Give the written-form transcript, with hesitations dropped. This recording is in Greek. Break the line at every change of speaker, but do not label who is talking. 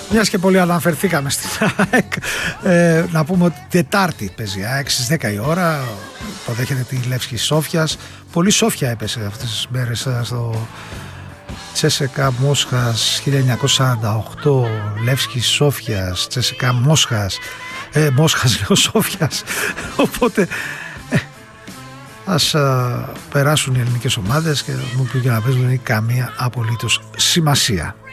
Μιας και πολύ αναφερθήκαμε στην ΑΕΚ, να πούμε ότι Τετάρτη παίζει ΑΕΚ στις 10 η ώρα, υποδέχεται τη Λεύσκη Σόφιας. Πολύ Σόφια έπεσε αυτές τις μέρες στο Τσέσεκα Μόσχας 1948, Λεύσκη Σόφιας, Τσέσεκα Μόσχας, Μόσχας λέω Σόφιας, οπότε ας περάσουν οι ελληνικές ομάδες και μου πει για να παίζουν δεν έχει καμία απολύτως σημασία.